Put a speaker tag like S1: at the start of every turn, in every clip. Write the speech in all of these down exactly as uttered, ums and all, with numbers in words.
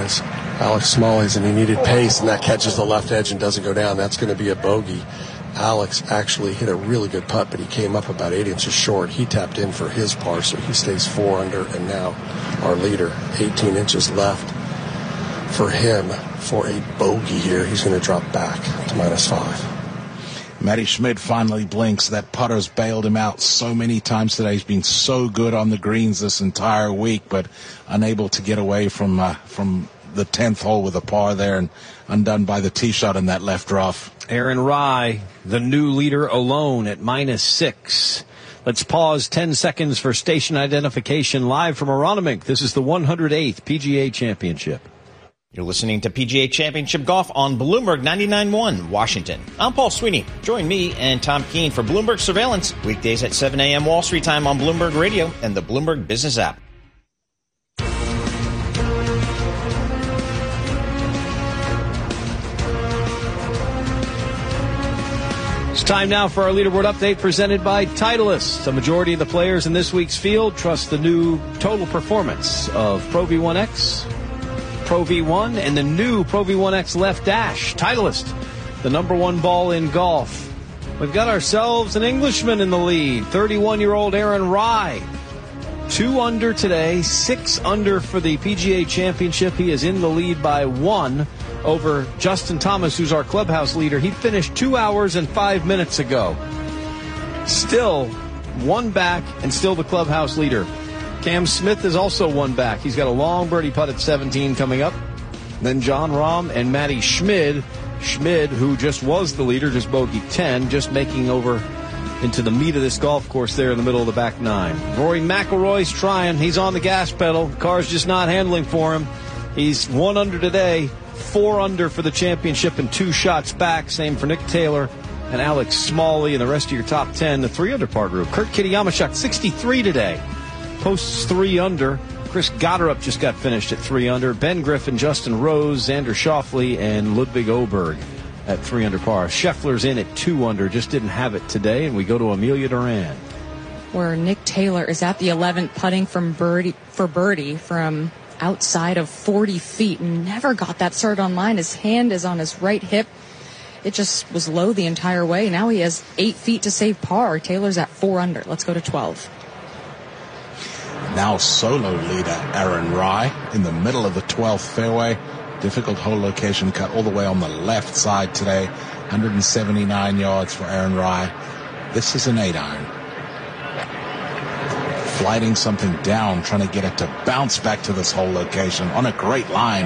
S1: was Alex Smalley's, and he needed pace, and that catches the left edge and doesn't go down. That's going to be a bogey. Alex actually hit a really good putt, but he came up about eight inches short. He tapped in for his par, so he stays four under, and now our leader, eighteen inches left for him for a bogey here. He's going to drop back to minus five.
S2: Matty Schmid finally blinks. That putter's bailed him out so many times today. He's been so good on the greens this entire week, but unable to get away from uh, from the tenth hole with a par there, and undone by the tee shot in that left rough.
S3: Aaron Rai, the new leader, alone at minus six. Let's pause ten seconds for station identification live from Aronimink. This is the one hundred eighth P G A Championship.
S4: You're listening to P G A Championship Golf on Bloomberg ninety-nine point one, Washington. I'm Paul Sweeney. Join me and Tom Keene for Bloomberg Surveillance, weekdays at seven a.m. Wall Street time on Bloomberg Radio and the Bloomberg Business app.
S3: It's time now for our leaderboard update presented by Titleist. A majority of the players in this week's field trust the new total performance of Pro V one X, Pro V one, and the new Pro V one X Left Dash. Titleist, the number one ball in golf. We've got ourselves an Englishman in the lead, thirty-one-year-old Aaron Rai. Two under today, six under for the P G A Championship. He is in the lead by one over Justin Thomas, who's our clubhouse leader. He finished two hours and five minutes ago. Still one back and still the clubhouse leader. Cam Smith is also one back. He's got a long birdie putt at seventeen coming up. Then Jon Rahm and Matty Schmid. Schmid, who just was the leader, just bogeyed ten, just making over into the meat of this golf course there in the middle of the back nine. Rory McIlroy's trying. He's on the gas pedal. The car's just not handling for him. He's one under today, four under for the championship and two shots back. Same for Nick Taylor and Alex Smalley and the rest of your top ten, the three under par group. Kurt Kitayama shot sixty-three today. Posts three under. Chris Gotterup just got finished at three under. Ben Griffin, Justin Rose, Xander Schauffele, and Ludwig Oberg at three under par. Scheffler's in at two under, just didn't have it today, and we go to Amelia Duran.
S5: Where Nick Taylor is at the eleventh, putting from birdie for birdie from outside of forty feet. Never got that start on line. His hand is on his right hip. It just was low the entire way. Now he has eight feet to save par. Taylor's at four under. Let's go to twelve.
S2: Now solo leader Aaron Rai in the middle of the twelfth fairway. Difficult hole location, cut all the way on the left side today. one hundred seventy-nine yards for Aaron Rai. This is an eight iron. Flighting something down, trying to get it to bounce back to this hole location on a great line.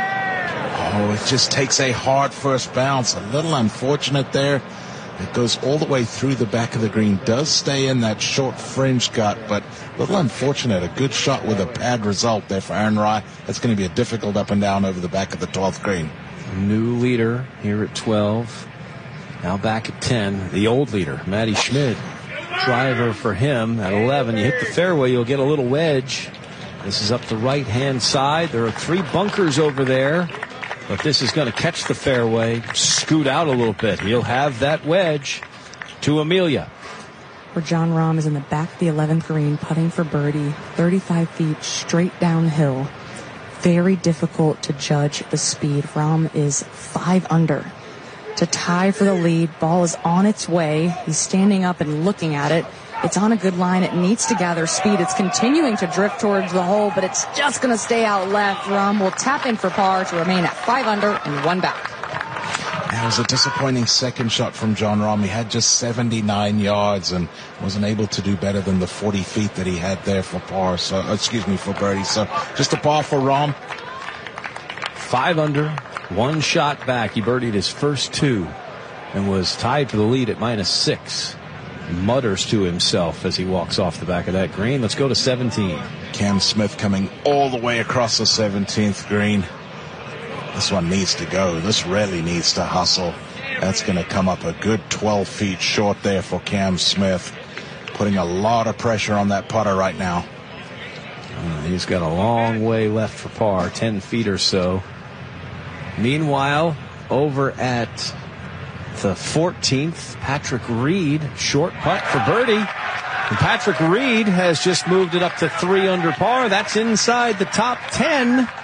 S2: Oh, it just takes a hard first bounce. A little unfortunate there. It goes all the way through the back of the green. Does stay in that short fringe cut, but a little unfortunate. A good shot with a pad result there for Aaron Rai. That's going to be a difficult up and down over the back of the twelfth green.
S3: New leader here at twelve. Now back at ten. The old leader, Matty Schmid. Driver for him at eleven. You hit the fairway, you'll get a little wedge. This is up the right-hand side. There are three bunkers over there. But this is going to catch the fairway, scoot out a little bit. He'll have that wedge to Amelia.
S5: Where Jon Rahm is in the back of the eleventh green, putting for birdie, thirty-five feet straight downhill. Very difficult to judge the speed. Rahm is five under to tie for the lead. Ball is on its way. He's standing up and looking at it. It's on a good line. It needs to gather speed. It's continuing to drift towards the hole, but it's just going to stay out left. Rahm will tap in for par to remain at five under and one back.
S2: That was a disappointing second shot from Jon Rahm. He had just seventy-nine yards and wasn't able to do better than the forty feet that he had there for par. So, excuse me, for birdie. So just a par for Rahm.
S3: Five under, one shot back. He birdied his first two and was tied for the lead at minus six. Mutters to himself as he walks off the back of that green. Let's go to seventeen.
S2: Cam Smith coming all the way across the seventeenth green. This one needs to go. This really needs to hustle. That's going to come up a good twelve feet short there for Cam Smith. Putting a lot of pressure on that putter right now.
S3: Uh, he's got a long way left for par, ten feet or so. Meanwhile, over at the fourteenth, Patrick Reed, short putt for birdie. And Patrick Reed has just moved it up to three under par. That's inside the top ten